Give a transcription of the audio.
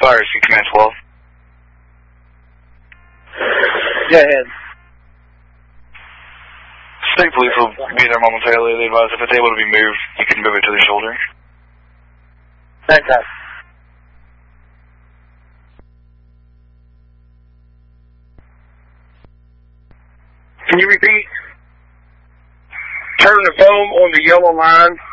Fire Rescue Command 12. Go ahead. State police will be there momentarily. They advise if it's able to be moved, you can move it to the shoulder. Fantastic. Can you repeat? Turn the foam on the yellow line